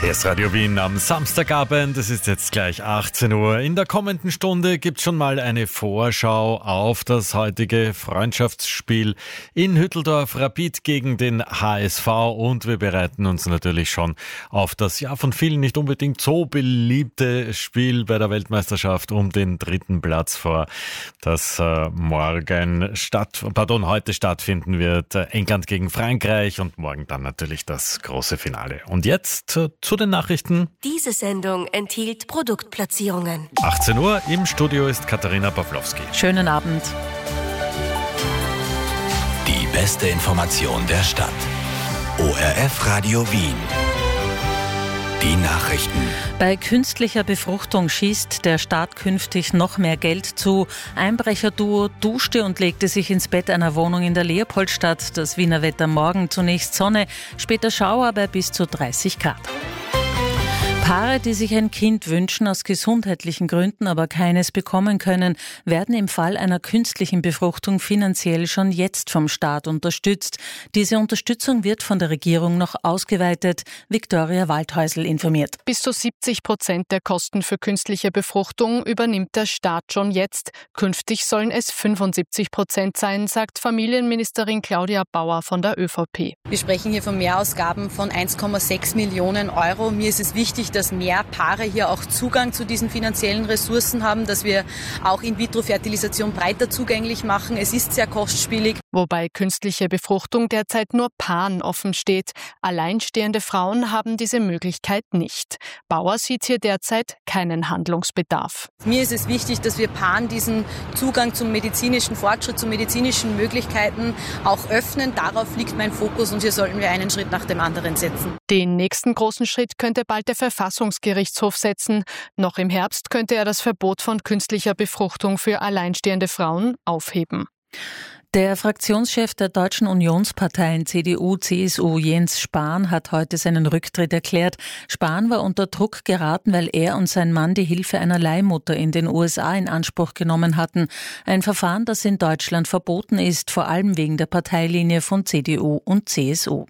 Hier ist Radio Wien am Samstagabend, es ist jetzt gleich 18 Uhr. In der kommenden Stunde gibt's schon mal eine Vorschau auf das heutige Freundschaftsspiel in Hütteldorf, Rapid gegen den HSV, und wir bereiten uns natürlich schon auf das von vielen nicht unbedingt so beliebte Spiel bei der Weltmeisterschaft um den 3. Platz vor, das heute stattfinden wird. England gegen Frankreich und morgen dann natürlich das große Finale. Und jetzt zu den Nachrichten. Diese Sendung enthielt Produktplatzierungen. 18 Uhr, im Studio ist Katharina Pawlowski. Schönen Abend. Die beste Information der Stadt. ORF Radio Wien. Die Nachrichten. Bei künstlicher Befruchtung schießt der Staat künftig noch mehr Geld zu. Einbrecherduo duschte und legte sich ins Bett einer Wohnung in der Leopoldstadt. Das Wiener Wetter morgen: zunächst Sonne, später Schauer bei bis zu 30 Grad. Paare, die sich ein Kind wünschen, aus gesundheitlichen Gründen aber keines bekommen können, werden im Fall einer künstlichen Befruchtung finanziell schon jetzt vom Staat unterstützt. Diese Unterstützung wird von der Regierung noch ausgeweitet. Viktoria Waldhäusl informiert. Bis zu 70% der Kosten für künstliche Befruchtung übernimmt der Staat schon jetzt. Künftig sollen es 75% sein, sagt Familienministerin Claudia Bauer von der ÖVP. Wir sprechen hier von Mehrausgaben von 1,6 Millionen Euro. Mir ist es wichtig, dass mehr Paare hier auch Zugang zu diesen finanziellen Ressourcen haben, dass wir auch In-vitro-Fertilisation breiter zugänglich machen. Es ist sehr kostspielig. Wobei künstliche Befruchtung derzeit nur Paaren offen steht. Alleinstehende Frauen haben diese Möglichkeit nicht. Bauer sieht hier derzeit keinen Handlungsbedarf. Mir ist es wichtig, dass wir Paaren diesen Zugang zum medizinischen Fortschritt, zu medizinischen Möglichkeiten auch öffnen. Darauf liegt mein Fokus und hier sollten wir einen Schritt nach dem anderen setzen. Den nächsten großen Schritt könnte bald der Verfassungsgerichtshof setzen. Noch im Herbst könnte er das Verbot von künstlicher Befruchtung für alleinstehende Frauen aufheben. Der Fraktionschef der Deutschen Unionsparteien CDU/CSU, Jens Spahn, hat heute seinen Rücktritt erklärt. Spahn war unter Druck geraten, weil er und sein Mann die Hilfe einer Leihmutter in den USA in Anspruch genommen hatten. Ein Verfahren, das in Deutschland verboten ist, vor allem wegen der Parteilinie von CDU und CSU.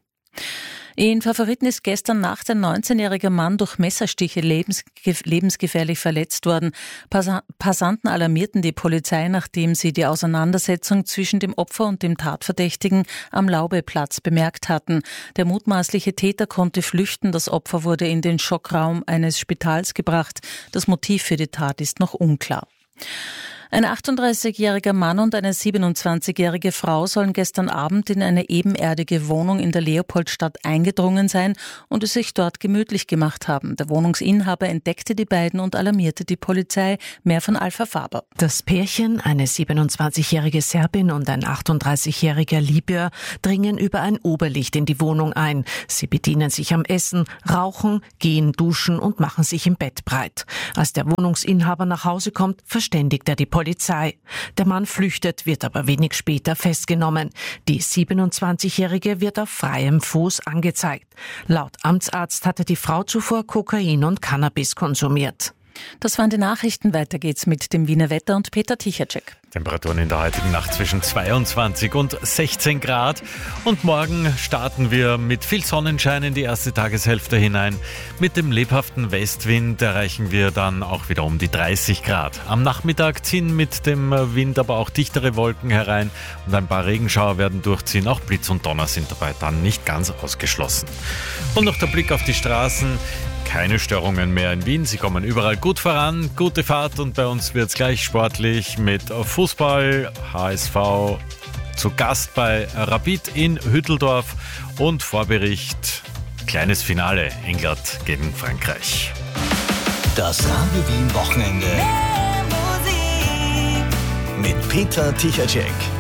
In Favoriten ist gestern Nacht ein 19-jähriger Mann durch Messerstiche lebensgefährlich verletzt worden. Passanten alarmierten die Polizei, nachdem sie die Auseinandersetzung zwischen dem Opfer und dem Tatverdächtigen am Laubeplatz bemerkt hatten. Der mutmaßliche Täter konnte flüchten. Das Opfer wurde in den Schockraum eines Spitals gebracht. Das Motiv für die Tat ist noch unklar. Ein 38-jähriger Mann und eine 27-jährige Frau sollen gestern Abend in eine ebenerdige Wohnung in der Leopoldstadt eingedrungen sein und es sich dort gemütlich gemacht haben. Der Wohnungsinhaber entdeckte die beiden und alarmierte die Polizei. Mehr von Alpha Faber. Das Pärchen, eine 27-jährige Serbin und ein 38-jähriger Libyer, dringen über ein Oberlicht in die Wohnung ein. Sie bedienen sich am Essen, rauchen, gehen duschen und machen sich im Bett breit. Als der Wohnungsinhaber nach Hause kommt, verständigt er die Polizei. Der Mann flüchtet, wird aber wenig später festgenommen. Die 27-Jährige wird auf freiem Fuß angezeigt. Laut Amtsarzt hatte die Frau zuvor Kokain und Cannabis konsumiert. Das waren die Nachrichten. Weiter geht's mit dem Wiener Wetter und Peter Tichacek. Temperaturen in der heutigen Nacht zwischen 22 und 16 Grad. Und morgen starten wir mit viel Sonnenschein in die erste Tageshälfte hinein. Mit dem lebhaften Westwind erreichen wir dann auch wieder um die 30 Grad. Am Nachmittag ziehen mit dem Wind aber auch dichtere Wolken herein und ein paar Regenschauer werden durchziehen. Auch Blitz und Donner sind dabei dann nicht ganz ausgeschlossen. Und noch der Blick auf die Straßen. Keine Störungen mehr in Wien. Sie kommen überall gut voran. Gute Fahrt und bei uns wird's gleich sportlich mit Fußball. HSV zu Gast bei Rapid in Hütteldorf und Vorbericht. Kleines Finale. England gegen Frankreich. Das Radio Wien Wochenende mit Peter Tichacek.